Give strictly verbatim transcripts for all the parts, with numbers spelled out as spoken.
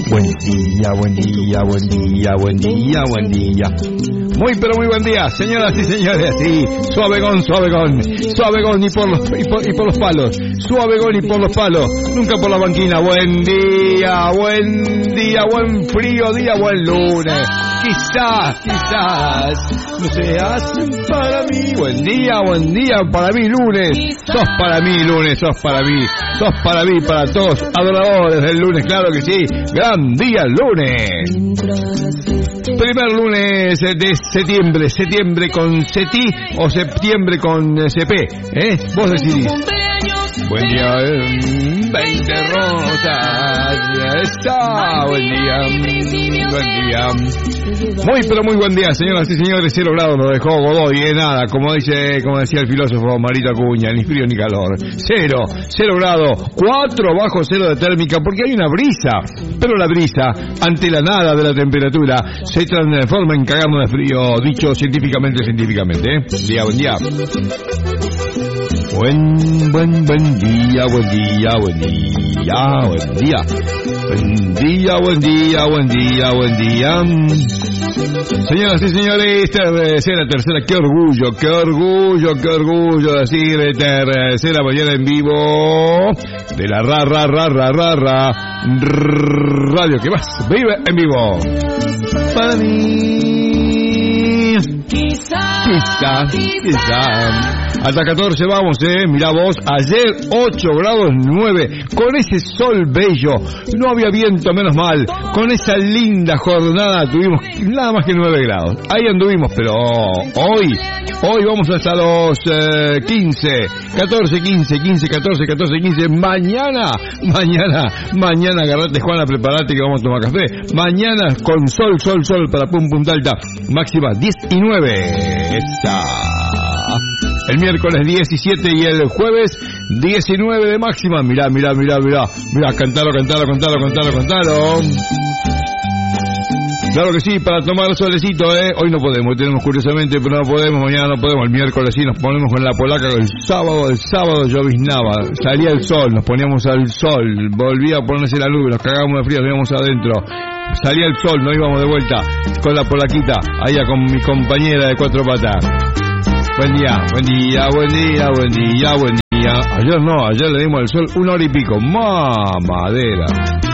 Buen día, buen día, buen día, buen día, buen día. Muy pero muy buen día, señoras y señores, sí, suavegón, suavegón, suavegón y por los y por, y por los palos, suavegón y por los palos, nunca por la banquina. Buen día, buen día, buen frío día, buen lunes. Quizás, quizás no seas para mí. Buen día, buen día para mí lunes. Sos para mí lunes, sos para mí, sos para mí, para todos adoradores del lunes, claro que sí. Gran día lunes. Primer lunes de septiembre, septiembre con Seti o septiembre con C P, ¿eh? Vos decidís. Buen día, veinte rosas, está, buen día, buen día. Muy pero muy buen día, señoras y señores. Cero grados nos dejó Godoy, eh, nada, como dice, como decía el filósofo Marito Acuña, ni frío ni calor. Cero, cero grados, cuatro bajo cero de térmica, porque hay una brisa, pero la brisa, ante la nada de la temperatura, se transforma en cagarnos de frío, dicho científicamente, científicamente, eh. Buen día, buen día. Buen, buen, buen día, buen día, buen día, buen día. Buen día, buen día, buen día, buen día. Señoras y señores, tercera, tercera, qué orgullo, qué orgullo, qué orgullo decir tercera mañana en vivo de la ra, ra, ra, ra, ra, ra, radio que más vive en vivo. Para mí, quizá, quizá. Hasta catorce vamos, eh, mirá vos, ayer ocho grados nueve, con ese sol bello, no había viento, menos mal, con esa linda jornada tuvimos nada más que nueve grados, ahí anduvimos, pero hoy, hoy vamos hasta los eh, quince, catorce, quince, quince, catorce, catorce, quince, mañana, mañana, mañana agarrate Juana, preparate que vamos a tomar café, mañana con sol, sol, sol para Pum Punta Alta, máxima diez y nueve, esta. El miércoles diecisiete y el jueves diecinueve de máxima. Mirá, mirá, mirá, mirá. Mirá, cantalo, cantalo, cantalo, cantalo, cantalo. Claro que sí, para tomar solecito, ¿eh? Hoy no podemos, tenemos curiosamente, pero no podemos, mañana no podemos. El miércoles sí nos ponemos con la polaca, el sábado, el sábado lloviznaba. Salía el sol, nos poníamos al sol. Volvía a ponerse la nube, nos cagábamos de frío, nos íbamos adentro. Salía el sol, nos íbamos de vuelta con la polaquita, allá con mi compañera de cuatro patas. Buen día, buen día, buen día, buen día, buen día. Ayer no, ayer le dimos al sol una hora y pico. Mamadera.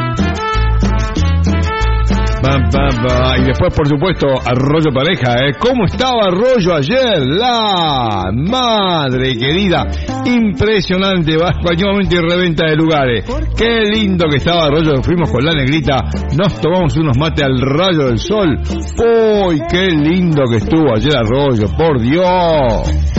Ba, ba, ba. Y después, por supuesto, Arroyo Pareja, ¿eh? ¿Cómo estaba Arroyo ayer? La madre querida. Impresionante, españolmente reventa de lugares. Qué lindo que estaba Arroyo. Fuimos con la negrita, nos tomamos unos mates al rayo del sol. ¡Uy, qué lindo que estuvo ayer Arroyo! ¡Por Dios!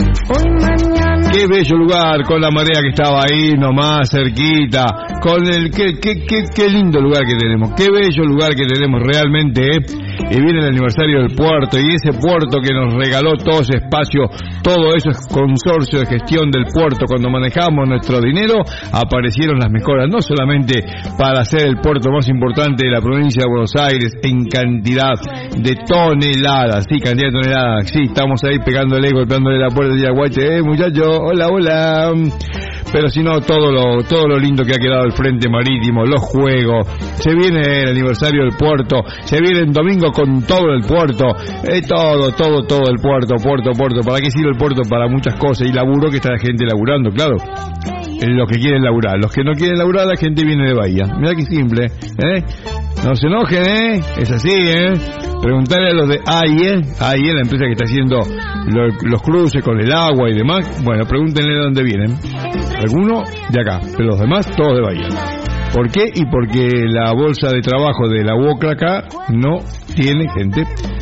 Qué bello lugar, con la marea que estaba ahí nomás cerquita, con el qué qué qué qué lindo lugar que tenemos, qué bello lugar que tenemos realmente, ¿eh? Y viene el aniversario del puerto, y ese puerto que nos regaló todo ese espacio, todo eso es consorcio de gestión del puerto. Cuando manejamos nuestro dinero, aparecieron las mejoras, no solamente para ser el puerto más importante de la provincia de Buenos Aires en cantidad de toneladas, sí, cantidad de toneladas, sí, estamos ahí pegándole, golpeándole la puerta de Aguache, eh, muchachos, hola, hola. Pero si no, todo lo, todo lo lindo que ha quedado el frente marítimo, los juegos, se viene el aniversario del puerto, se viene el domingo con todo el puerto, eh, todo, todo, todo el puerto, puerto, puerto. ¿Para qué sirve el puerto? Para muchas cosas, y laburo que está la gente laburando, claro. Los que quieren laburar, los que no quieren laburar, la gente viene de Bahía. Mirá que simple, ¿eh? No se enojen, ¿eh? Es así, ¿eh? Preguntarle a los de A I E, A I E, la empresa que está haciendo los, los cruces con el agua y demás. Bueno, pregúntenle de dónde vienen. Algunos de acá, pero los demás todos de Bahía. ¿Por qué? Y porque la bolsa de trabajo de la U O C R acá no tiene gente.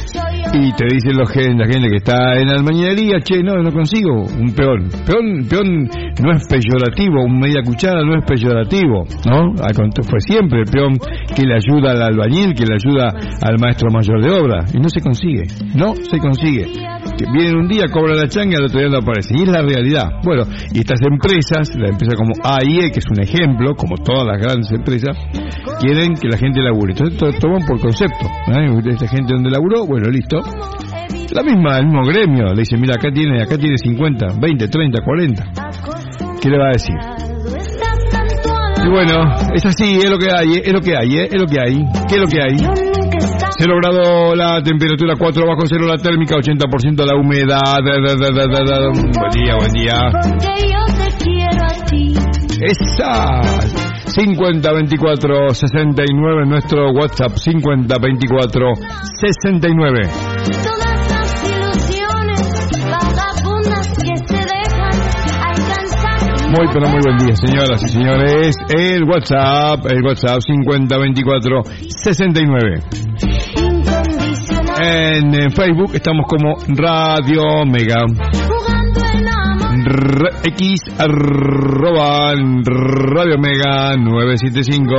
Y te dicen los gente, la gente que está en albañilería, che, no, no consigo un peón. Peón, peón no es peyorativo, un media cuchara no es peyorativo, ¿no? Fue siempre el peón que le ayuda al albañil, que le ayuda al maestro mayor de obra. Y no se consigue, no se consigue. Que vienen un día, cobran la changa y al otro día no aparece. Y es la realidad. Bueno, y estas empresas, la empresa como A I E, que es un ejemplo, como todas las grandes empresas, quieren que la gente labure. Entonces to- toman por concepto, ¿eh? Esta gente donde laburó, bueno, listo. La misma, el mismo gremio, le dice, mira, acá tiene, acá tiene cincuenta, veinte, treinta, cuarenta. ¿Qué le va a decir? Y bueno, es así, es lo que hay, es lo que hay, es lo que hay. ¿Qué es lo que hay? Cero grado la temperatura, cuatro bajo cero la térmica, ochenta por ciento la humedad. Da, da, da, da, da, da. Buen día, buen día. Esa. cincuenta veinticuatro sesenta y nueve nuestro WhatsApp, cincuenta veinticuatro sesenta y nueve. Todas las ilusiones vagabundas que se dejan alcanzar. Muy pero muy buen día, señoras y señores. El WhatsApp, el WhatsApp cincuenta veinticuatro sesenta y nueve. En, en Facebook estamos como Radio Mega. R X arroba Radio Mega nueve siete cinco.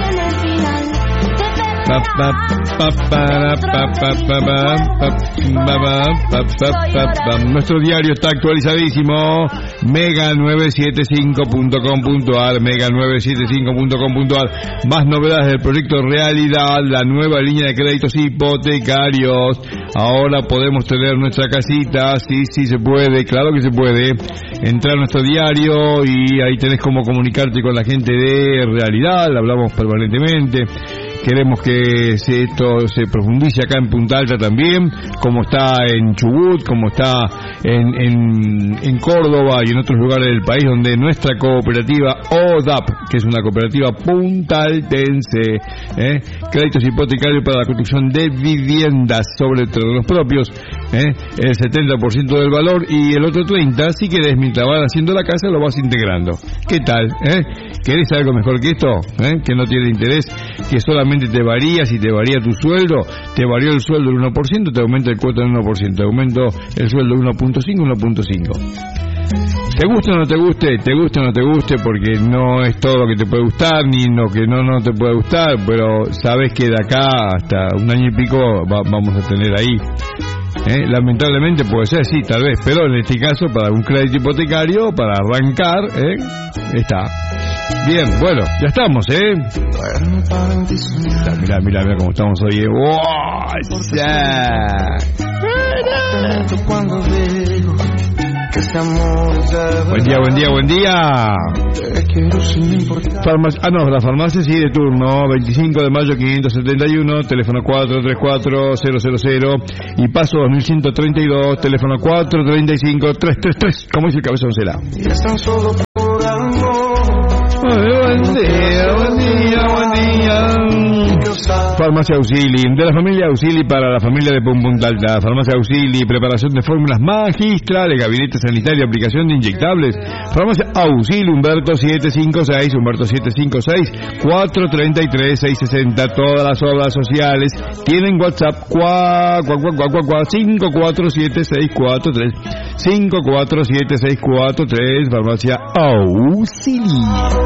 Pa, pa, pa, para, pa, pa, pa, pa, pa, pa, pa, pa. Nuestro diario está actualizadísimo. Mega nueve siete cinco punto com punto a r, Mega nueve siete cinco punto com punto a r. Más novedades del proyecto Realidad, la nueva línea de créditos hipotecarios. Ahora podemos tener nuestra casita, sí, sí se puede, claro que se puede. Entrar a nuestro diario y ahí tenés cómo comunicarte con la gente de Realidad, hablamos permanentemente. Queremos que se, esto se profundice acá en Punta Alta también, como está en Chubut, como está en, en, en Córdoba y en otros lugares del país donde nuestra cooperativa O D A P, que es una cooperativa puntaltense, ¿eh? créditos hipotecarios para la construcción de viviendas sobre terrenos propios, ¿eh? el setenta por ciento del valor y el otro treinta por ciento, si querés, mientras vas haciendo la casa, lo vas integrando. ¿Qué tal? ¿Eh? ¿Querés algo mejor que esto? ¿Eh? Que no tiene interés, que solamente te varía, si te varía tu sueldo, te varió el sueldo el uno por ciento, te aumenta el cuota del uno por ciento, te aumento el sueldo uno punto cinco, uno punto cinco. ¿Te guste o no te guste? Te guste o no te guste, porque no es todo lo que te puede gustar, ni lo que no, no te puede gustar, pero sabes que de acá hasta un año y pico va, vamos a tener ahí. ¿Eh? Lamentablemente puede ser, sí, tal vez, pero en este caso para un crédito hipotecario, para arrancar, ¿eh? está. Bien, bueno, ya estamos, ¿eh? Mirá, mirá, mirá cómo estamos hoy, ¿eh? ¡Wow! ¡Ya! Buen día, buen día, buen día. Farmacia, ah, no, la farmacia sí de turno, veinticinco de mayo quinientos setenta y uno, teléfono cuatro tres cuatro cero cero cero y paso dos mil ciento treinta y dos, teléfono cuatro treinta y cinco tres treinta y tres, como dice el cabezón Cela. Buen día, buen día, buen día. Farmacia Auxili, de la familia Auxili para la familia de Punta Alta. Farmacia Auxili, preparación de fórmulas magistrales, gabinete sanitario, aplicación de inyectables. Farmacia Auxili, Humberto siete cinco seis, Humberto siete cinco seis, cuatro tres tres, seis seis cero. Todas las obras sociales tienen WhatsApp, cuá, cuá, cuá, cuá, cuá, cuá, cinco cuatro siete seis cuatro tres, cinco cuatro siete seis cuatro tres. Farmacia Auxili.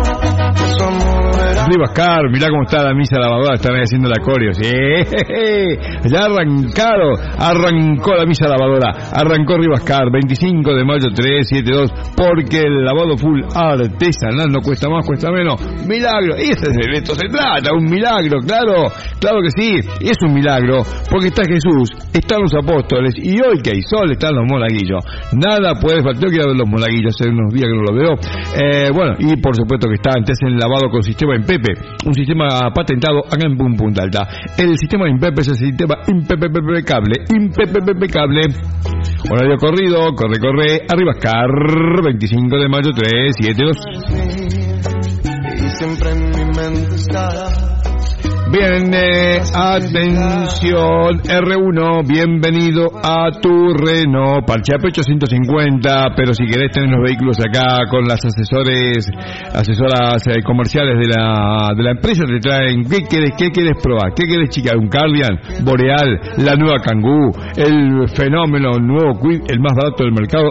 Rivascar, mirá cómo está la misa lavadora, están ahí haciendo la coreo, sí, ya arrancado, arrancó la misa lavadora, arrancó Rivascar, veinticinco de mayo trescientos setenta y dos, porque el lavado full artesanal no cuesta más, cuesta menos, milagro, y ese es de esto se trata, un milagro, claro, claro que sí, es un milagro, porque está Jesús, están los apóstoles, y hoy que hay sol están los monaguillos, nada puede faltar, tengo que ir a ver los monaguillos, hace unos días que no los veo, eh, bueno, y por supuesto que está antes en lavado con sistema INPEPE, un sistema patentado acá en Punta Alta. El sistema INPEPE es el sistema impecable, impecable. Horario corrido, corre, corre, Arribascar, veinticinco de mayo trescientos setenta y dos. Y siempre en mi mente está. Bien, eh, atención, R uno, bienvenido a tu Renault, parche a pecho ciento cincuenta, pero si querés tener los vehículos acá con las asesores, asesoras eh, comerciales de la de la empresa, te traen, ¿qué querés, qué querés probar? ¿Qué querés, chica? Un Cardian, Boreal, la nueva Kangoo, el fenómeno, el nuevo Kwid, el más barato del mercado.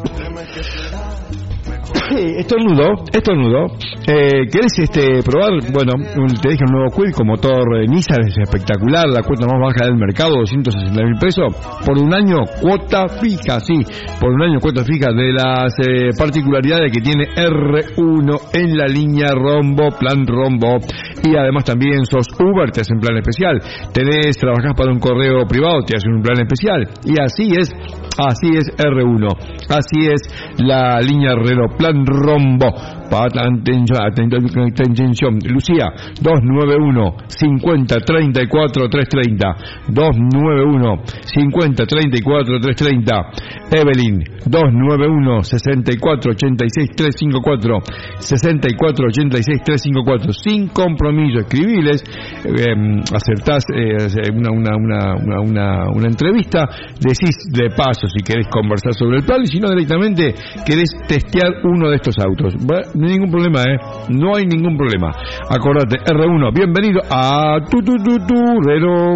Estornudo, estornudo. Eh, ¿Querés este, probar? Bueno, te dije un nuevo Kwid con motor eh, Nissan, es espectacular, la cuota más baja del mercado, doscientos sesenta mil pesos. Por un año, cuota fija, sí, por un año, cuota fija, de las eh, particularidades que tiene R uno en la línea Rombo, plan Rombo. Y además también sos Uber, te hacen plan especial. Tenés, trabajás para un correo privado, te hacen un plan especial. Y así es, así es R uno. Así es la línea Renault, plan Plan Rombo. Atención, atención, Lucía, dos nueve uno, cincuenta, treinta y cuatro, trescientos treinta, dos nueve uno, cincuenta, treinta y cuatro, trescientos treinta, Evelyn, dos nueve uno, sesenta y cuatro, ochenta y seis, trescientos cincuenta y cuatro, sesenta y cuatro, ochenta y seis, trescientos cincuenta y cuatro, sin compromiso, escribiles, eh, acertás eh, una, una, una, una, una, una entrevista, decís de paso si querés conversar sobre el plan, y si no directamente querés testear uno de estos autos. Bueno, no hay ningún problema, ¿eh? No hay ningún problema. Acordate, R uno, bienvenido a tu tu tu tu Rero.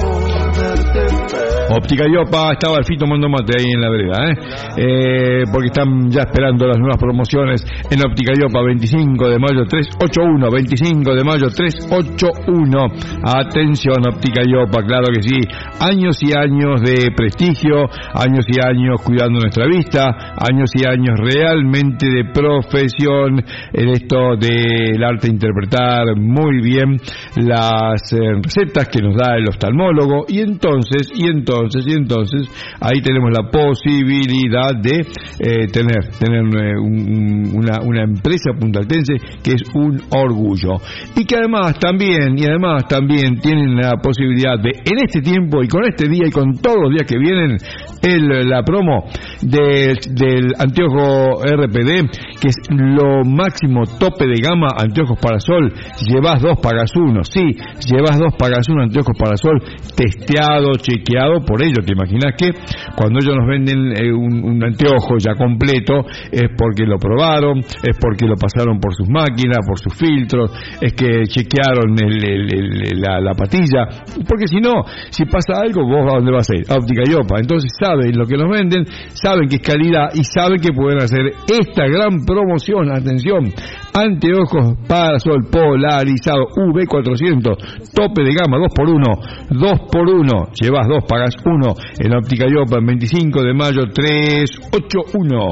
Óptica Iopa, estaba el Fito Mondomate ahí en la vereda, ¿eh? Eh, porque están ya esperando las nuevas promociones en Óptica Iopa, veinticinco de mayo trescientos ochenta y uno, veinticinco de mayo trescientos ochenta y uno. Atención, Óptica Iopa, claro que sí. Años y años de prestigio, años y años cuidando nuestra vista, años y años realmente de profesión en esto del arte de interpretar muy bien las eh, recetas que nos da el oftalmólogo, y entonces, y entonces, y entonces, ahí tenemos la posibilidad de eh, tener, tener eh, un, una, una empresa puntaltense que es un orgullo, y que además también, y además también tienen la posibilidad de, en este tiempo y con este día y con todos los días que vienen, el, la promo de, del anteojo R P D, que es lo máximo tope de gama, anteojos para sol, llevas dos, pagas uno, sí, llevas dos, pagas uno, anteojos para sol, testeado, chequeado, por ello, te imaginas que cuando ellos nos venden eh, un, un anteojo ya completo, es porque lo probaron, es porque lo pasaron por sus máquinas, por sus filtros, es que chequearon el, el, el, la, la patilla, porque si no, si pasa algo, vos a dónde vas a ir, a Óptica Iopa. Entonces saben lo que nos venden, saben que es calidad y saben que pueden hacer esta gran promoción. Atención, anteojos para sol polarizado U V cuatrocientos, tope de gama, dos por uno, dos por uno, llevas dos, pagas uno, en Óptica Iopa, en veinticinco de mayo trescientos ochenta y uno.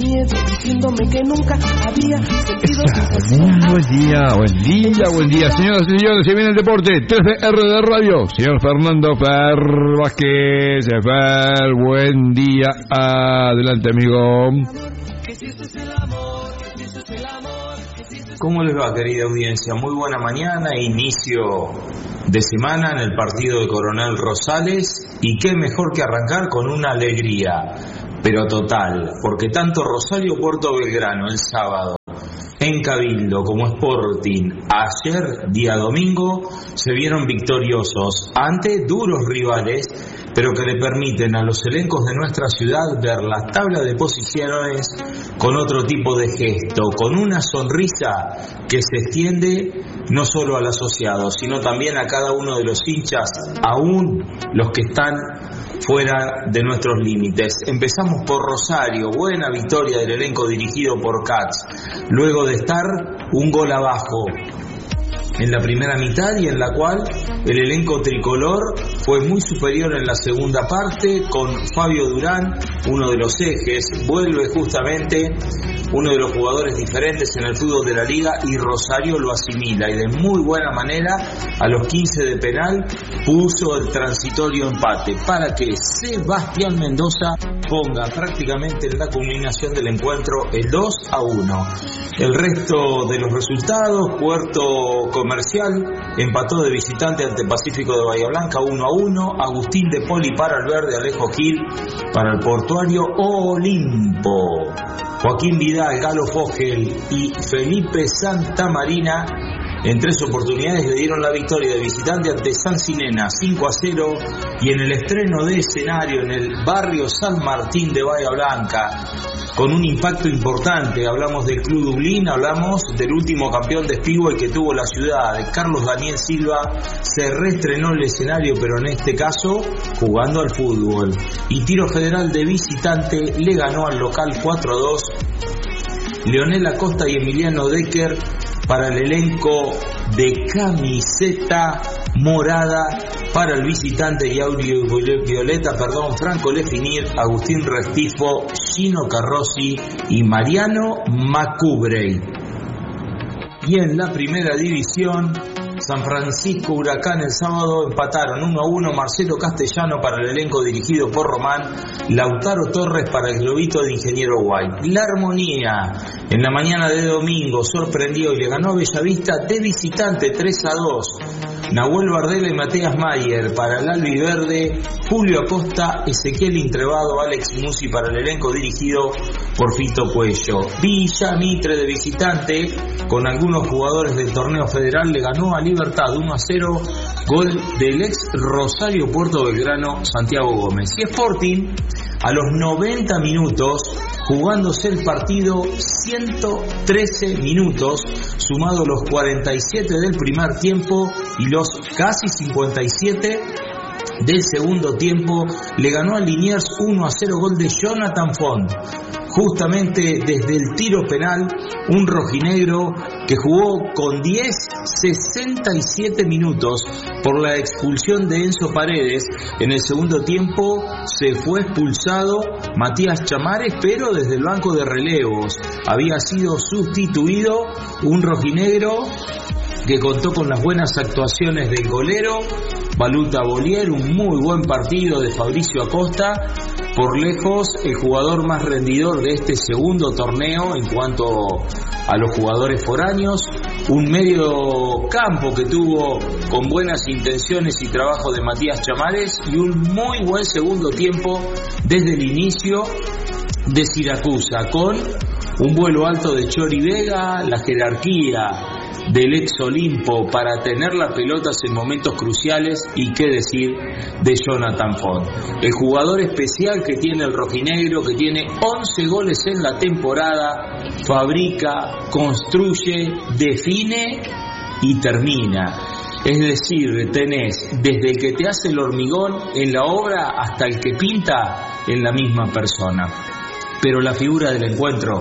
Buen día, buen día, buen día, señoras y señores, se viene el deporte, tres D R de radio, señor Fernando Fer Vázquez. Fer, buen día, adelante, amigo. ¿Cómo les va, querida audiencia? Muy buena mañana, inicio de semana en el partido de Coronel Rosales, y qué mejor que arrancar con una alegría, pero total, porque tanto Rosario Puerto Belgrano el sábado en Cabildo como Sporting ayer, día domingo, se vieron victoriosos ante duros rivales, pero que le permiten a los elencos de nuestra ciudad ver la tabla de posiciones con otro tipo de gesto, con una sonrisa que se extiende no solo al asociado, sino también a cada uno de los hinchas, aún los que están fuera de nuestros límites. Empezamos por Rosario, buena victoria del elenco dirigido por Katz, luego de estar un gol abajo en la primera mitad, y en la cual el elenco tricolor fue muy superior en la segunda parte, con Fabio Durán, uno de los ejes, vuelve justamente uno de los jugadores diferentes en el fútbol de la liga, y Rosario lo asimila, y de muy buena manera a los quince de penal puso el transitorio empate para que Sebastián Mendoza ponga prácticamente en la culminación del encuentro el dos a uno. El resto de los resultados: Puerto Comercial empató de visitante ante Pacífico de Bahía Blanca uno a uno, Agustín de Poli para el verde, Alejo Gil para el Portuario, Olimpo, Joaquín Vidal, Galo Fogel y Felipe Santamarina en tres oportunidades le dieron la victoria de visitante ante San Sinena cinco a cero, y en el estreno de escenario en el barrio San Martín de Bahía Blanca, con un impacto importante, hablamos del Club Dublín, hablamos del último campeón de Speedway que tuvo la ciudad, de Carlos Daniel Silva, se reestrenó el escenario, pero en este caso jugando al fútbol, y Tiro Federal de visitante le ganó al local cuatro a dos. Leonel Acosta y Emiliano Decker para el elenco de camiseta morada, para el visitante y audio violeta, perdón, Franco Lefinir, Agustín Restifo, Gino Carrossi y Mariano Macubrey. Y en la primera división San Francisco Huracán el sábado empataron uno a uno. Marcelo Castellano para el elenco dirigido por Román, Lautaro Torres para el globito de Ingeniero White. La Armonía en la mañana de domingo sorprendió y le ganó a Bellavista de visitante tres a dos. Nahuel Bardella y Matías Mayer para el albiverde, Julio Acosta, Ezequiel Intrevado, Alex Musi para el elenco dirigido por Fito Cuello. Villa Mitre de visitante, con algunos jugadores del torneo federal, le ganó a Libertad uno a cero, gol del ex Rosario Puerto Belgrano, Santiago Gómez. Y Sporting, a los noventa minutos, jugándose el partido ciento trece minutos, sumado los cuarenta y siete del primer tiempo y los casi cincuenta y siete del segundo tiempo, le ganó a Liniers uno a cero, gol de Jonathan Font. Justamente desde el tiro penal, un rojinegro que jugó con diez, sesenta y siete minutos por la expulsión de Enzo Paredes. En el segundo tiempo se fue expulsado Matías Chamares, pero desde el banco de relevos había sido sustituido un rojinegro que contó con las buenas actuaciones del golero Baluta Bolier, un muy buen partido de Fabricio Acosta, por lejos el jugador más rendidor de este segundo torneo en cuanto a los jugadores foráneos, un medio campo que tuvo con buenas intenciones y trabajo de Matías Chamares y un muy buen segundo tiempo desde el inicio de Siracusa, con un vuelo alto de Chori Vega, la jerarquía del ex Olimpo para tener las pelotas en momentos cruciales, y qué decir de Jonathan Font, el jugador especial que tiene el rojinegro, que tiene once goles en la temporada, fabrica, construye, define y termina. Es decir, tenés desde el que te hace el hormigón en la obra hasta el que pinta en la misma persona. Pero la figura del encuentro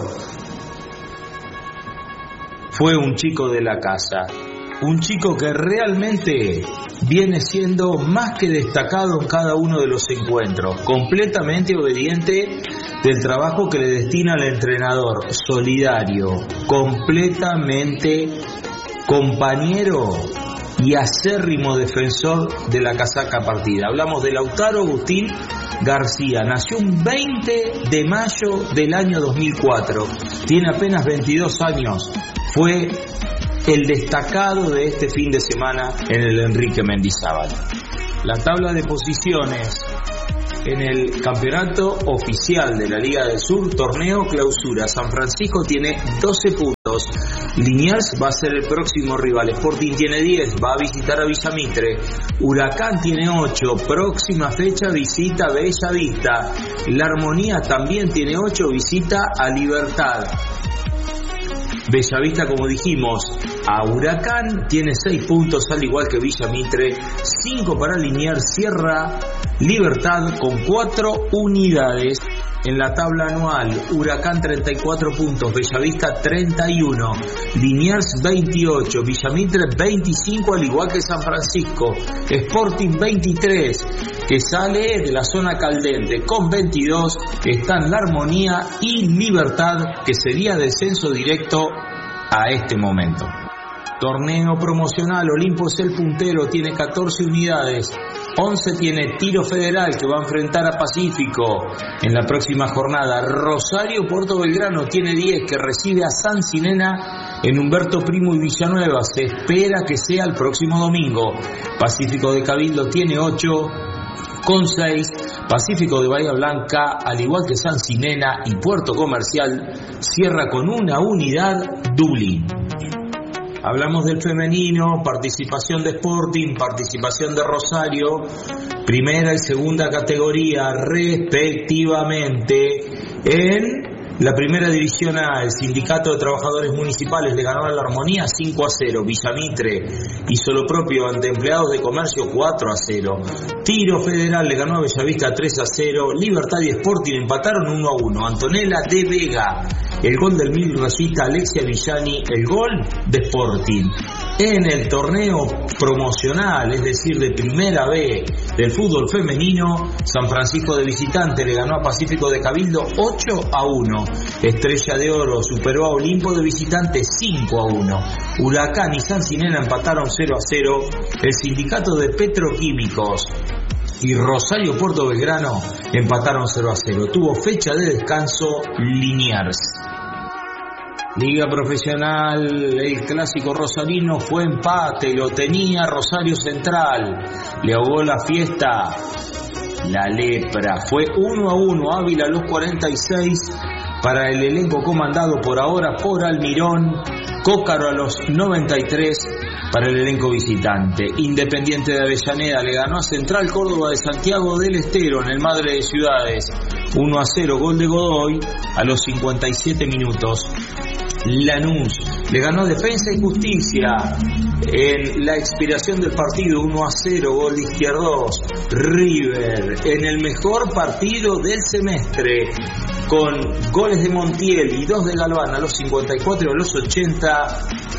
fue un chico de la casa, un chico que realmente viene siendo más que destacado en cada uno de los encuentros, completamente obediente del trabajo que le destina el entrenador, solidario, completamente compañero y acérrimo defensor de la casaca partida. Hablamos de Lautaro Agustín García, nació un veinte de mayo del año dos mil cuatro, tiene apenas veintidós años, fue el destacado de este fin de semana en el Enrique Mendizábal. La tabla de posiciones en el campeonato oficial de la Liga del Sur, torneo clausura: San Francisco tiene doce puntos, Liniers va a ser el próximo rival, Sporting tiene diez, va a visitar a Villa Mitre, Huracán tiene ocho, próxima fecha visita a Bellavista, La Armonía también tiene ocho, visita a Libertad. Bellavista, como dijimos, a Huracán tiene seis puntos, al igual que Villa Mitre, cinco para Liniers, cierra Libertad con cuatro unidades. En la tabla anual, Huracán treinta y cuatro puntos, Bellavista treinta y uno, Liniers veintiocho, Villa Mitre veinticinco, al igual que San Francisco, Sporting veintitrés, que sale de la zona caldente, con veintidós están La Armonía y Libertad, que sería descenso directo a este momento. Torneo promocional, Olimpo es el puntero, tiene catorce unidades, once tiene Tiro Federal, que va a enfrentar a Pacífico en la próxima jornada. Rosario Puerto Belgrano tiene diez, que recibe a San Sinena en Humberto Primo y Villanueva, se espera que sea el próximo domingo. Pacífico de Cabildo tiene ocho con seis, Pacífico de Bahía Blanca, al igual que San Sinena y Puerto Comercial, cierra con una unidad Dublín. Hablamos del femenino, participación de Sporting, participación de Rosario, primera y segunda categoría respectivamente. En la primera división A, el Sindicato de Trabajadores Municipales le ganó a La Armonía cinco a cero, Villa Mitre hizo lo propio ante Empleados de Comercio cuatro a cero, Tiro Federal le ganó a Bellavista tres a cero, Libertad y Sporting empataron uno a uno, Antonella de Vega, el gol del mil rayista Alexia Villani, el gol de Sporting. En el torneo promocional, es decir, de primera B del fútbol femenino, San Francisco de visitante le ganó a Pacífico de Cabildo ocho a uno. Estrella de Oro superó a Olimpo de visitante cinco a uno. Huracán y San Sinena empataron cero a cero. El sindicato de petroquímicos y Rosario Puerto Belgrano empataron cero a cero. Tuvo fecha de descanso Liniers. Liga Profesional, el clásico rosarino fue empate, lo tenía Rosario Central, le ahogó la fiesta la lepra, fue uno a uno. Ávila a los cuarenta y seis para el elenco comandado por ahora por Almirón. Cócaro a los noventa y tres para el elenco visitante. Independiente de Avellaneda le ganó a Central Córdoba de Santiago del Estero en el Madre de Ciudades uno a cero, gol de Godoy a los cincuenta y siete minutos. Lanús le ganó a Defensa y Justicia en la expiración del partido uno a cero, gol de Izquierdos. River en el mejor partido del semestre con goles de Montiel y dos de Galván a los cincuenta y cuatro y a los ochenta.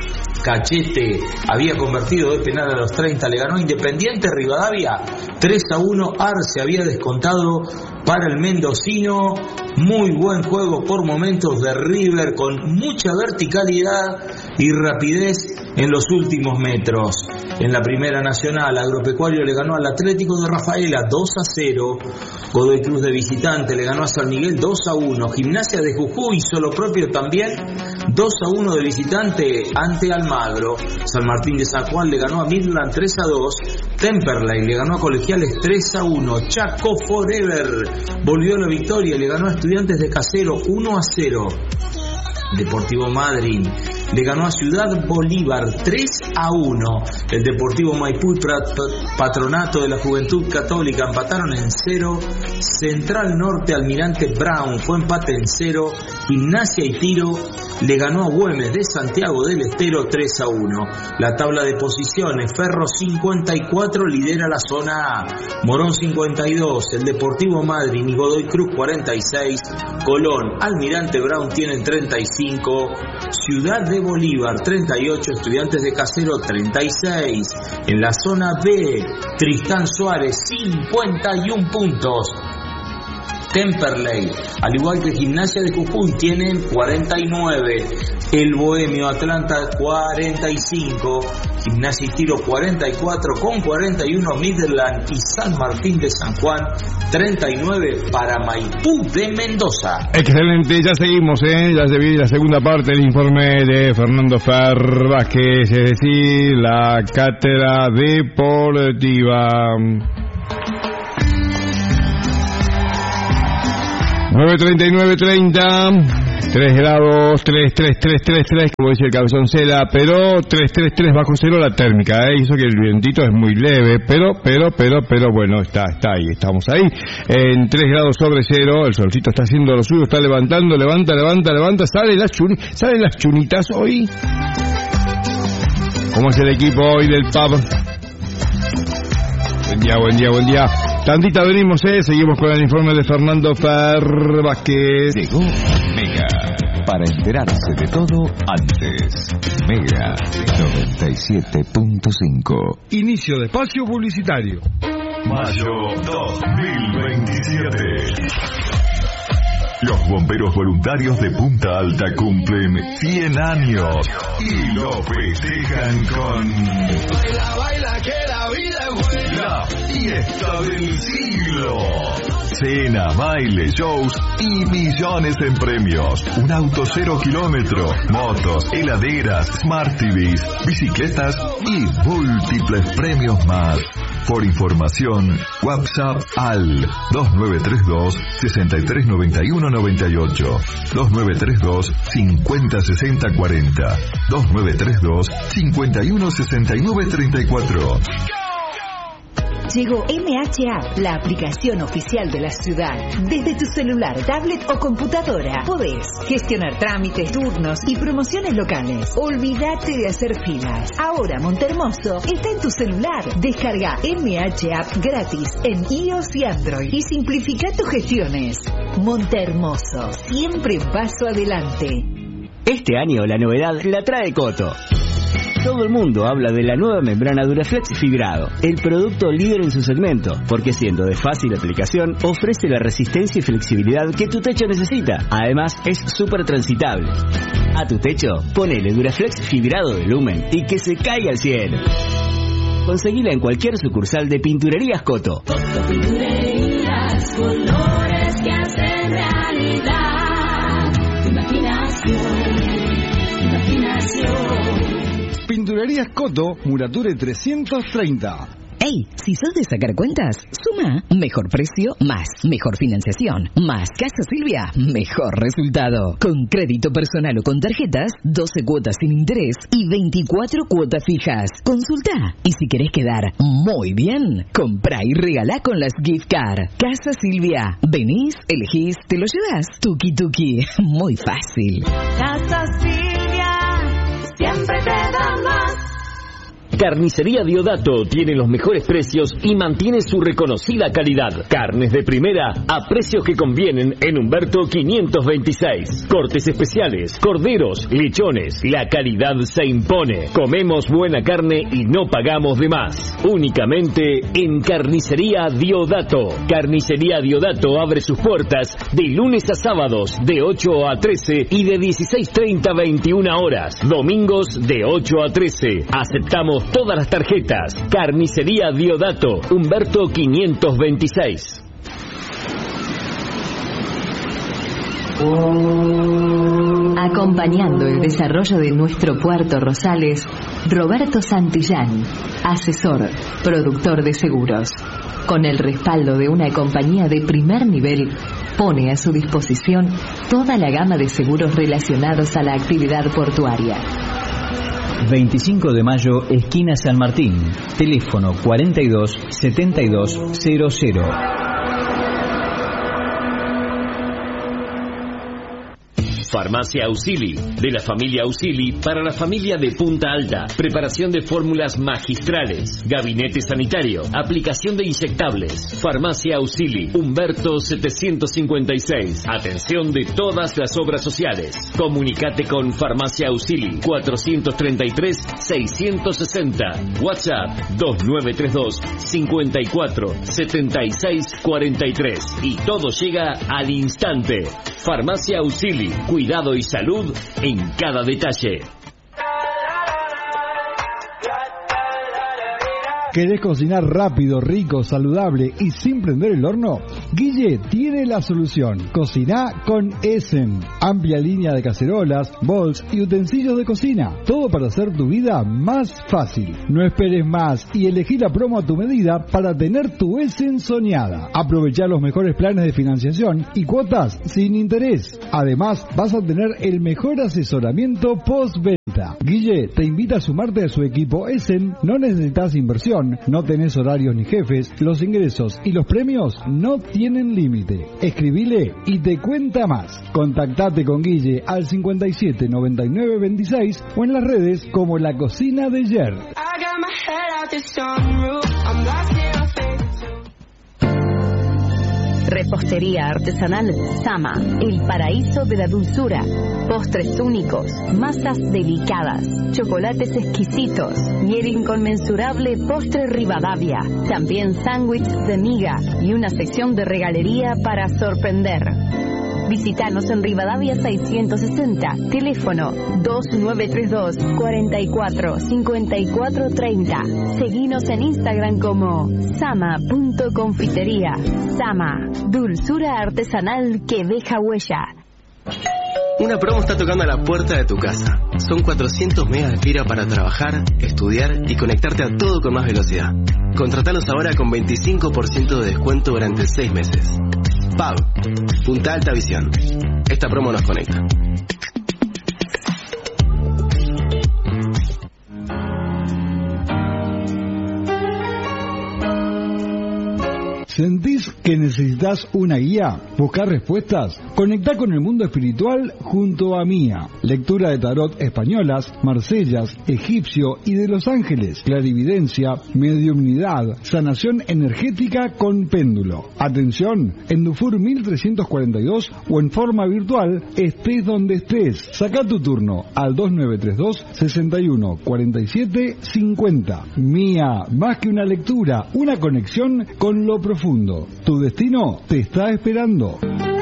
Cachete había convertido de penal a los treinta, le ganó Independiente Rivadavia tres a uno. Arce había descontado para el mendocino. Muy buen juego por momentos de River, con mucha verticalidad y rapidez en los últimos metros. En la Primera Nacional, Agropecuario le ganó al Atlético de Rafaela dos a cero. Godoy Cruz de visitante le ganó a San Miguel dos a uno. Gimnasia de Jujuy hizo lo propio también, dos a uno de visitante ante Almagro. San Martín de San Juan le ganó a Midland tres a dos. Temperley le ganó a Colegiales tres a uno. Chaco Forever volvió a la victoria y le ganó a Estudiantes de Casero uno a cero. Deportivo Madryn le ganó a Ciudad Bolívar tres a uno. El Deportivo Maipú y Patronato de la Juventud Católica empataron en cero. Central Norte Almirante Brown fue empate en cero. Gimnasia y Tiro le ganó a Güemes de Santiago del Estero tres a uno. La tabla de posiciones: Ferro cincuenta y cuatro lidera la zona A, Morón cincuenta y dos, el Deportivo Madryn y Godoy Cruz cuarenta y seis, Colón, Almirante Brown tienen treinta y cinco, Ciudad de Bolívar treinta y ocho, Estudiantes de Casero treinta y seis. En la zona B, Tristán Suárez cincuenta y uno puntos. Temperley, al igual que Gimnasia de Jujuy, tienen cuarenta y nueve. El Bohemio Atlanta cuarenta y cinco. Gimnasia y Tiro cuarenta y cuatro con cuarenta y uno. Midland y San Martín de San Juan treinta y nueve para Maipú de Mendoza. Excelente, ya seguimos, ¿eh? Ya se viene la segunda parte del informe de Fernando Fer Vázquez, es decir, la cátedra deportiva. nueve treinta y nueve treinta, tres grados, tres, tres, tres, tres, tres, como dice el Cabezón Cela, pero tres, tres, tres bajo cero la térmica, ¿eh? Y eso que el vientito es muy leve, pero, pero, pero, pero bueno, está, está ahí, estamos ahí, en tres grados sobre cero, el solcito está haciendo lo suyo, está levantando, levanta, levanta, levanta, salen las chuni, salen las chunitas hoy. ¿Cómo es el equipo hoy del pub? Buen día, buen día, buen día. Tantita venimos, eh, seguimos con el informe de Fernando Fer Vázquez. Llegó Mega, para enterarse de todo antes. Mega noventa y siete punto cinco. Inicio de espacio publicitario. Mayo dos mil veintisiete. Los bomberos voluntarios de Punta Alta cumplen cien años y lo festejan con... Baila, baila, que la vida es buena. La fiesta del siglo. Cena, baile, shows y millones en premios. Un auto cero kilómetro, motos, heladeras, Smart T Vs, bicicletas y múltiples premios más. Por información, WhatsApp al dos nueve tres dos, seis tres nueve uno nueve ocho, dos nueve tres dos, cincuenta sesenta cuarenta, dos nueve tres dos, cincuenta y uno sesenta y nueve treinta y cuatro. Llegó M H A, la aplicación oficial de la ciudad. Desde tu celular, tablet o computadora podés gestionar trámites, turnos y promociones locales. Olvídate de hacer filas. Ahora Montehermoso está en tu celular. Descarga M H App gratis en iOS y Android y simplifica tus gestiones. Montehermoso, siempre un paso adelante. Este año la novedad la trae Coto. Todo el mundo habla de la nueva membrana Duraflex Fibrado, el producto líder en su segmento, porque siendo de fácil aplicación, ofrece la resistencia y flexibilidad que tu techo necesita. Además, es súper transitable. A tu techo, ponele Duraflex Fibrado de Lumen y que se caiga al cielo. Conseguila en cualquier sucursal de Pinturerías Coto. Coto Pinturerías, colores que hacen realidad. Imaginación, imaginación. Pinturerías Coto, Murature trescientos treinta. ¡Ey! Si sos de sacar cuentas, suma. Mejor precio, más. Mejor financiación, más. Casa Silvia, mejor resultado. Con crédito personal o con tarjetas, doce cuotas sin interés y veinticuatro cuotas fijas. Consulta. Y si querés quedar muy bien, comprá y regalá con las gift card. Casa Silvia. Venís, elegís, te lo llevas. Tuki tuki. Muy fácil. Casa Silvia, siempre te da más. Carnicería Diodato tiene los mejores precios y mantiene su reconocida calidad. Carnes de primera a precios que convienen en Humberto quinientos veintiséis. Cortes especiales, corderos, lechones. La calidad se impone. Comemos buena carne y no pagamos de más. Únicamente en Carnicería Diodato. Carnicería Diodato abre sus puertas de lunes a sábados de ocho a trece y de dieciséis treinta a veintiuna horas. Domingos de ocho a trece. Aceptamos todas las tarjetas. Carnicería Diodato, Humberto quinientos veintiséis. Acompañando el desarrollo de nuestro puerto Rosales, Roberto Santillán, asesor, productor de seguros. Con el respaldo de una compañía de primer nivel, pone a su disposición toda la gama de seguros relacionados a la actividad portuaria. veinticinco de mayo, esquina San Martín. Teléfono cuarenta y dos setenta y dos cero cero. Farmacia Ausili, de la familia Ausili para la familia de Punta Alta. Preparación de fórmulas magistrales, gabinete sanitario, aplicación de inyectables. Farmacia Ausili, Humberto setecientos cincuenta y seis. Atención de todas las obras sociales. Comunicate con Farmacia Ausili cuatrocientos treinta y tres seiscientos sesenta. WhatsApp dos nueve tres dos cinco cuatro siete seis cuatro tres. Y todo llega al instante. Farmacia Ausili, cuidado y salud en cada detalle. ¿Querés cocinar rápido, rico, saludable y sin prender el horno? Guille tiene la solución. Cociná con Essen. Amplia línea de cacerolas, bowls y utensilios de cocina. Todo para hacer tu vida más fácil. No esperes más y elegí la promo a tu medida para tener tu Essen soñada. Aprovechá los mejores planes de financiación y cuotas sin interés. Además, vas a tener el mejor asesoramiento postventa. Guille te invita a sumarte a su equipo Essen. No necesitas inversión. No tenés horarios ni jefes, los ingresos y los premios no tienen límite. Escribile y te cuenta más. Contactate con Guille al cincuenta y siete noventa y nueve veintiséis o en las redes como La Cocina de Jer. Repostería artesanal Sama, el paraíso de la dulzura. Postres únicos, masas delicadas, chocolates exquisitos y el inconmensurable postre Rivadavia. También sándwiches de miga y una sección de regalería para sorprender. Visítanos en Rivadavia seiscientos sesenta, teléfono dos nueve tres dos cuarenta y cuatro cincuenta y cuatro treinta. Seguinos en Instagram como sama punto confitería. Sama, dulzura artesanal que deja huella. Una promo está tocando a la puerta de tu casa. Son cuatrocientos megas de fibra para trabajar, estudiar y conectarte a todo con más velocidad. Contratalos ahora con veinticinco por ciento de descuento durante seis meses. P A V, Punta Alta Visión. Esta promo nos conecta. ¿Sentís que necesitas una guía? ¿Buscar respuestas? Conectá con el mundo espiritual junto a Mía. Lectura de tarot españolas, marsellas, egipcio y de los ángeles. Clarividencia, mediumnidad, sanación energética con péndulo. Atención, en Dufour mil trescientos cuarenta y dos o en forma virtual, estés donde estés. Sacá tu turno al dos nueve tres dos, seis uno cuatro siete cinco cero. Mía, más que una lectura, una conexión con lo profundo. Tu destino te está esperando.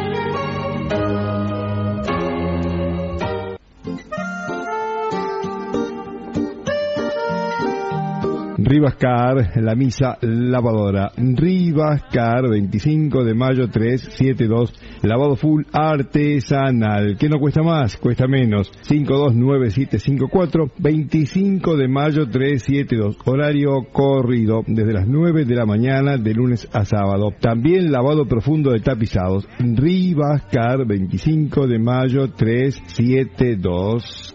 Rivascar, la misa lavadora. Rivascar, veinticinco de mayo trescientos setenta y dos. Lavado full artesanal. ¿Qué no cuesta más? Cuesta menos. cinco dos nueve siete cinco cuatro. veinticinco de mayo trescientos setenta y dos. Horario corrido desde las nueve de la mañana de lunes a sábado. También lavado profundo de tapizados. Rivascar, veinticinco de mayo trescientos setenta y dos.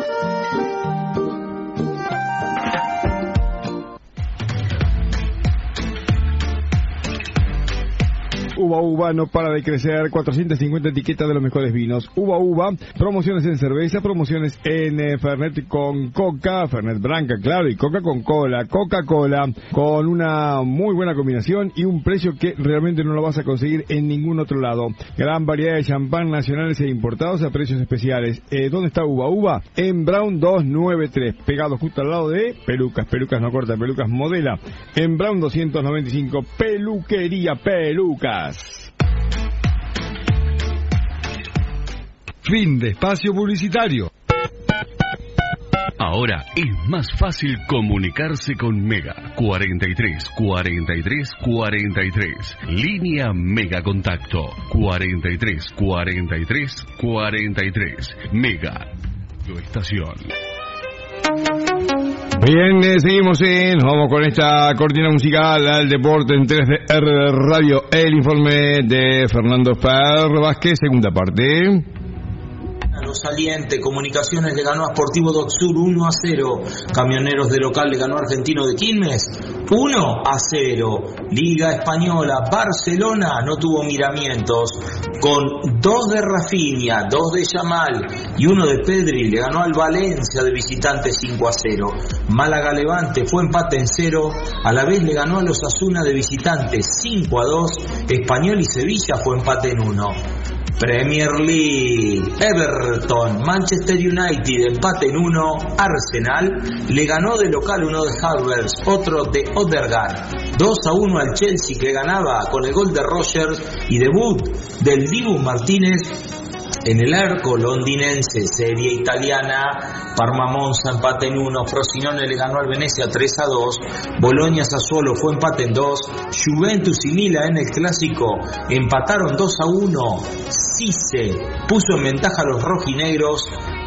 Uva Uva no para de crecer, cuatrocientas cincuenta etiquetas de los mejores vinos. Uva Uva, promociones en cerveza, promociones en eh, Fernet con Coca, Fernet Branca, claro, y Coca con Cola, Coca-Cola, con una muy buena combinación y un precio que realmente no lo vas a conseguir en ningún otro lado. Gran variedad de champán nacionales e importados a precios especiales. Eh, ¿Dónde está Uva Uva? En Brown doscientos noventa y tres, pegado justo al lado de Pelucas, Pelucas no corta, Pelucas modela. En Brown doscientos noventa y cinco, Peluquería Pelucas. Fin de espacio publicitario. Ahora es más fácil comunicarse con Mega. cuarenta y tres, cuarenta y tres, cuarenta y tres. Línea Mega Contacto. cuarenta y tres, cuarenta y tres, cuarenta y tres. Mega. Tu estación. Bien, eh, seguimos en, vamos con esta cortina musical al deporte en tres D R Radio, el informe de Fernando Fer Vázquez, segunda parte. Saliente, Comunicaciones le ganó a Sportivo Doc Sur uno a cero, Camioneros de local le ganó a Argentino de Quilmes uno a cero, Liga Española, Barcelona no tuvo miramientos, con dos de Rafinha, dos de Yamal y uno de Pedri, le ganó al Valencia de visitante cinco a cero, Málaga Levante fue empate en cero, a la vez le ganó a los Osasuna de visitante cinco a dos, Español y Sevilla fue empate en uno. Premier League, Everton, Manchester United, empate en uno, Arsenal le ganó de local uno de Havertz, otro de Odegaard, dos a uno al Chelsea que ganaba con el gol de Rogers y debut del Dibu Martínez en el arco londinense. Serie italiana, Parma Monza empate en uno, Frosinone le ganó al Venecia tres a dos, Bologna Sassuolo fue empate en dos, Juventus y Milan en el clásico empataron dos a uno, Cisse puso en ventaja a los rojinegros,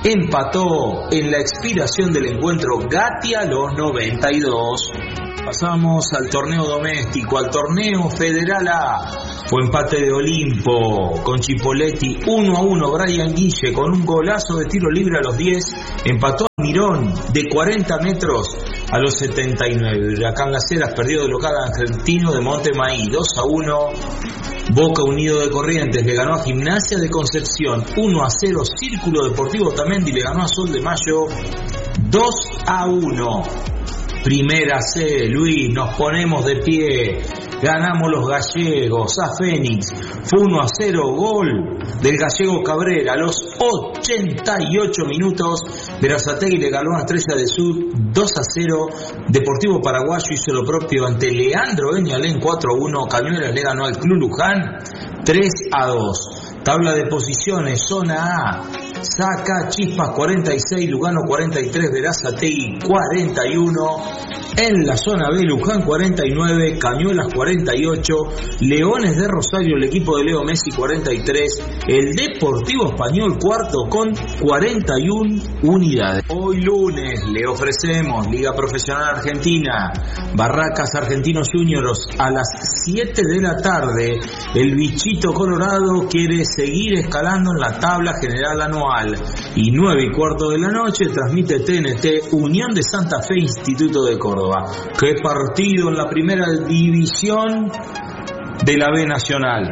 empató en la expiración del encuentro Gatti a los noventa y dos. Pasamos al torneo doméstico, al torneo Federal A. Fue empate de Olimpo con Chipoletti uno a uno. Brian Guille con un golazo de tiro libre a los diez. Empató a Mirón de cuarenta metros a los setenta y nueve. Huracán Las Heras perdió de local a Argentino de Montemaí dos a uno. Boca Unido de Corrientes le ganó a Gimnasia de Concepción uno a cero. Círculo Deportivo Tamendi le ganó a Sol de Mayo dos a uno. Primera C, Luis, nos ponemos de pie, ganamos los gallegos, a Fénix, fue uno a cero, gol del gallego Cabrera, a los ochenta y ocho minutos, Berazategui le ganó a Estrella de Sur dos a cero, Deportivo Paraguayo hizo lo propio ante Leandro Eñalén cuatro a uno, Cañuelas le ganó al Club Luján tres a dos. Tabla de posiciones, zona A, Saca, Chispas cuarenta y seis, Lugano cuarenta y tres, Berazategui cuarenta y uno. En la zona B, Luján cuarenta y nueve, Cañuelas cuarenta y ocho, Leones de Rosario, el equipo de Leo Messi cuarenta y tres, el Deportivo Español cuarto con cuarenta y una unidades. Hoy lunes le ofrecemos Liga Profesional Argentina, Barracas Argentinos Juniors a las siete de la tarde. El bichito colorado quiere seguir escalando en la tabla general anual. Y nueve y cuarto de la noche transmite T N T Unión de Santa Fe Instituto de Córdoba. ¿Qué partido en la primera división? de la B Nacional.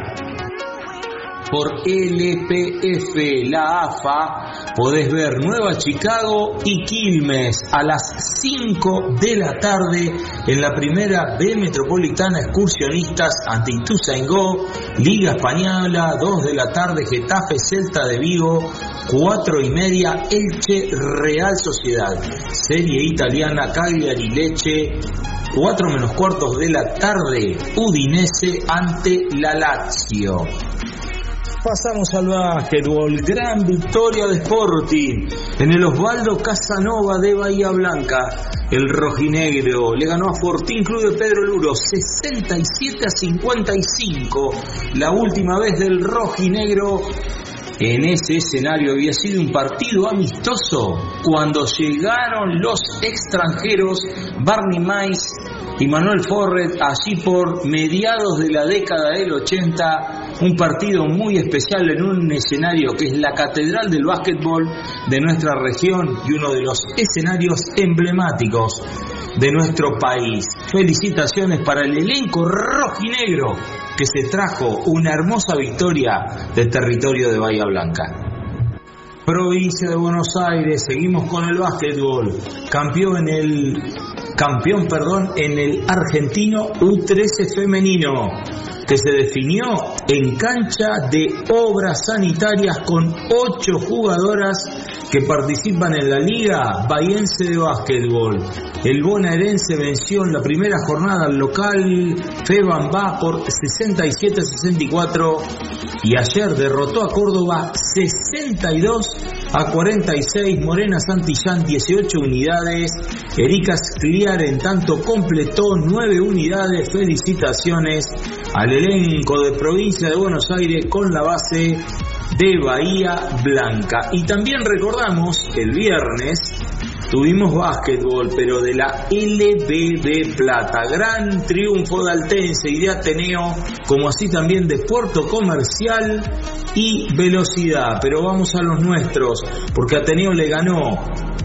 Por L P F, la A F A, podés ver Nueva Chicago y Quilmes a las cinco de la tarde en la primera B Metropolitana Excursionistas ante Ituzaingó, Liga Española, dos de la tarde Getafe Celta de Vigo, cuatro y media Elche Real Sociedad, Serie Italiana Cagliari Lecce, cuatro menos cuartos de la tarde Udinese ante la Lazio. Pasamos al básquetbol, gran victoria de Sporting en el Osvaldo Casanova de Bahía Blanca. El rojinegro le ganó a Fortín Club de Pedro Luro sesenta y siete a cincuenta y cinco. La última vez del rojinegro en ese escenario había sido un partido amistoso cuando llegaron los extranjeros Barney Mais y Manuel Forret allí por mediados de la década del ochenta. Un partido muy especial en un escenario que es la catedral del básquetbol de nuestra región y uno de los escenarios emblemáticos de nuestro país. Felicitaciones para el elenco rojinegro que se trajo una hermosa victoria del territorio de Bahía Blanca. Provincia de Buenos Aires, seguimos con el básquetbol. Campeón en el campeón, perdón, en el argentino U trece femenino, que se definió en cancha de obras sanitarias con ocho jugadoras que participan en la Liga Bahiense de Básquetbol. El bonaerense venció en la primera jornada al local Febamba por sesenta y siete a sesenta y cuatro y ayer derrotó a Córdoba sesenta y dos a cuarenta y seis. Morena Santillán dieciocho unidades. Erika Scliar en tanto completó nueve unidades. Felicitaciones al elenco de Provincia de Buenos Aires con la base de Bahía Blanca. Y también recordamos el viernes tuvimos básquetbol, pero de la L B B Plata. Gran triunfo de Altense y de Ateneo, como así también de Puerto Comercial y Velocidad. Pero vamos a los nuestros, porque Ateneo le ganó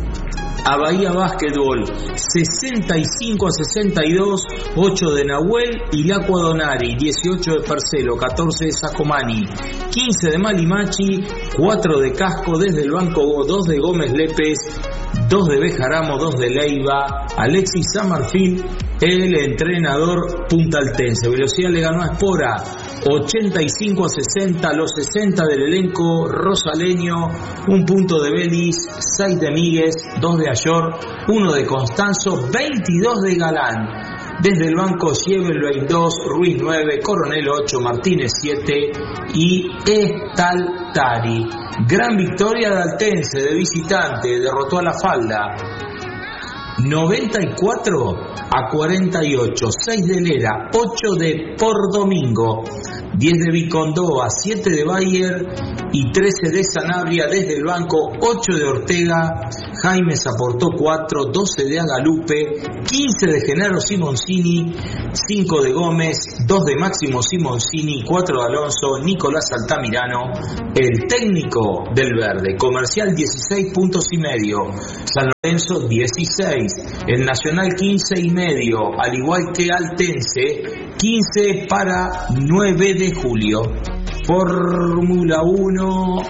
a Bahía Básquetbol sesenta y cinco a sesenta y dos, ocho de Nahuel y Lacua Donari, dieciocho de Parcelo, catorce de Sacomani, quince de Malimachi, cuatro de Casco desde el banco, dos de Gómez Lépez, dos de Bejaramo, dos de Leiva, Alexis San Martín, el entrenador puntaltense. Velocidad le ganó a Espora ochenta y cinco a sesenta, los sesenta del elenco rosaleño, un punto de Belis, seis de Míguez, dos de Ayor, uno de Constanzo, veintidós de Galán. Desde el banco Sievel veintidós, Ruiz nueve, Coronel ocho, Martínez siete y Estaltari. Gran victoria de Altense de visitante, derrotó a La Falda noventa y cuatro a cuarenta y ocho, seis de Lera, ocho de Por Domingo, diez de Vicondoa, siete de Bayer y trece de Sanabria. Desde el banco, ocho de Ortega, Jaimes aportó cuatro, doce de Agalupe, quince de Genaro Simoncini, cinco de Gómez, dos de Máximo Simoncini, cuatro de Alonso, Nicolás Altamirano, el técnico del Verde. Comercial dieciséis puntos y medio, San Lorenzo dieciséis, el Nacional quince y medio, al igual que Altense, quince para nueve de julio. Fórmula uno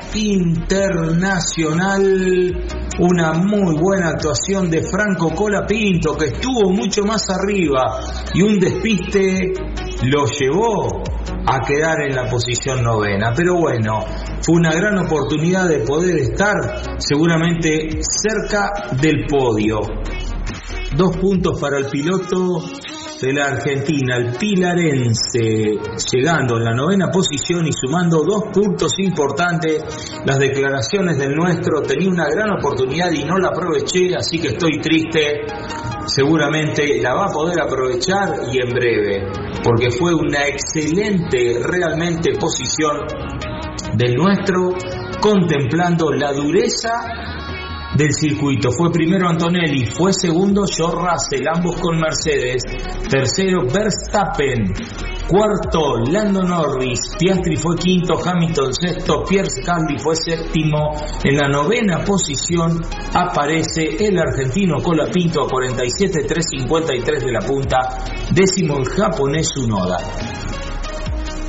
Internacional, una muy buena actuación de Franco Colapinto, que estuvo mucho más arriba y un despiste lo llevó a quedar en la posición novena. Pero bueno, fue una gran oportunidad de poder estar seguramente cerca del podio. Dos puntos para el piloto de la Argentina, el pilarense, llegando en la novena posición y sumando dos puntos importantes. Las declaraciones del nuestro: tenía una gran oportunidad y no la aproveché, así que estoy triste. Seguramente la va a poder aprovechar y en breve, porque fue una excelente realmente posición del nuestro, contemplando la dureza del circuito. Fue primero Antonelli, fue segundo George Russell, ambos con Mercedes, tercero Verstappen, cuarto Lando Norris, Piastri fue quinto, Hamilton sexto, Pierre Gasly fue séptimo. En la novena posición aparece el argentino Colapinto a cuarenta y siete, trescientos cincuenta y tres de la punta, décimo el japonés Tsunoda.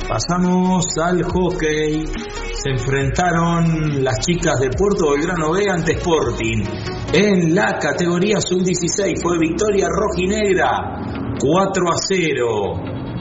Pasamos al hockey. Se enfrentaron las chicas de Puerto Belgrano B ante Sporting. En la categoría sub dieciséis fue victoria rojinegra, cuatro a cero.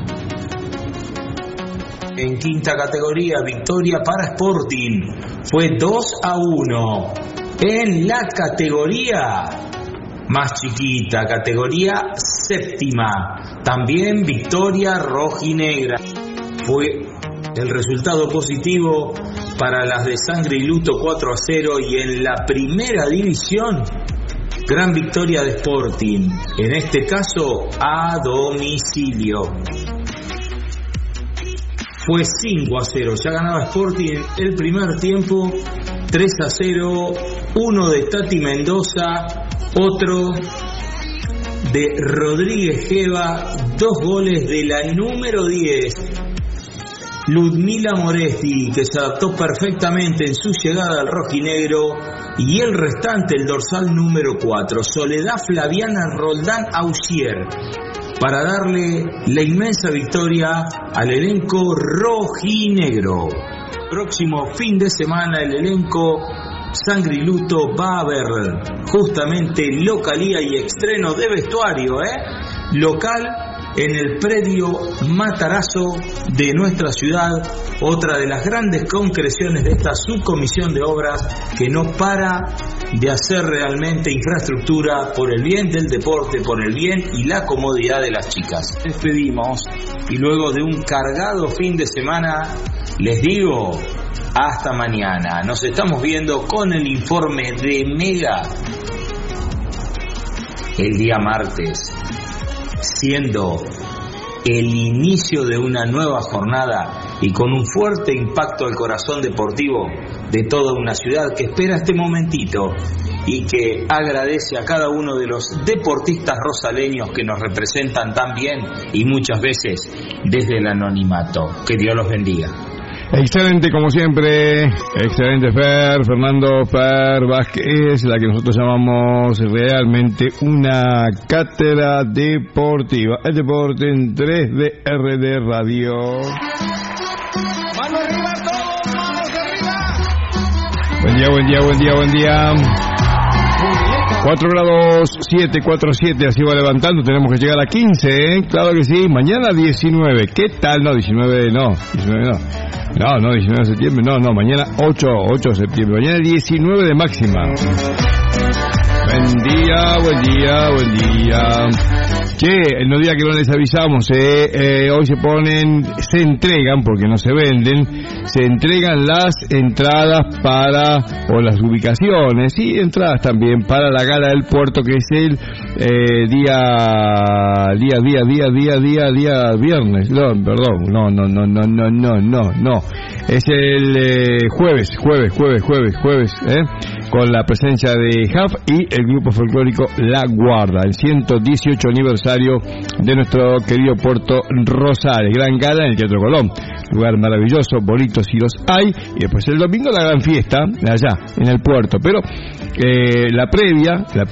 En quinta categoría, victoria para Sporting, fue dos a uno. En la categoría más chiquita, categoría séptima, también victoria rojinegra. Fue el resultado positivo para las de Sangre y Luto, cuatro a cero. Y en la primera división, gran victoria de Sporting, en este caso a domicilio. Fue cinco a cero, ya ganaba Sporting el primer tiempo, tres a cero, uno de Tati Mendoza, otro de Rodríguez Geva, dos goles de la número diez, Ludmila Moresti, que se adaptó perfectamente en su llegada al rojinegro, y el restante, el dorsal número cuatro, Soledad Flaviana Roldán Ausier, para darle la inmensa victoria al elenco rojinegro. Próximo fin de semana el elenco Sangre y Luto va a ver justamente localía y estreno de vestuario, ¿eh? Local en el predio Matarazzo de nuestra ciudad, otra de las grandes concreciones de esta subcomisión de obras que no para de hacer realmente infraestructura por el bien del deporte, por el bien y la comodidad de las chicas. Despedimos y luego de un cargado fin de semana les digo hasta mañana. Nos estamos viendo con el informe de Mega el día martes, siendo el inicio de una nueva jornada y con un fuerte impacto al corazón deportivo de toda una ciudad que espera este momentito y que agradece a cada uno de los deportistas rosaleños que nos representan tan bien y muchas veces desde el anonimato. Que Dios los bendiga. Excelente, como siempre, excelente Fer, Fernando Fer Vázquez, la que nosotros llamamos realmente una cátedra deportiva. El deporte en tres D R D Radio. ¡Manos arriba todos! ¡Manos arriba! Buen día, buen día, buen día, buen día. cuatro grados siete, cuatro siete, así va levantando, tenemos que llegar a quince, ¿eh? Claro que sí, mañana diecinueve, ¿qué tal? No, diecinueve no, diecinueve no. No, no, diecinueve de septiembre, no, no, mañana ocho, ocho de septiembre, mañana diecinueve de máxima. Buen día, buen día, buen día. Che, no diga que no les avisamos, eh, eh, hoy se ponen, se entregan, porque no se venden, se entregan las entradas para, o las ubicaciones, y entradas también para la gala del puerto, que es el eh, día, día, día, día, día, día, día, viernes, no, perdón, no, no, no, no, no, no, no, no, es el eh, jueves, jueves, jueves, jueves, jueves, eh, con la presencia de J A F y el grupo folclórico La Guarda, el ciento dieciocho aniversario de nuestro querido Puerto Rosales, gran gala en el Teatro Colón, lugar maravilloso, bonitos si los hay, y después el domingo la gran fiesta allá en el puerto, pero eh, la previa, la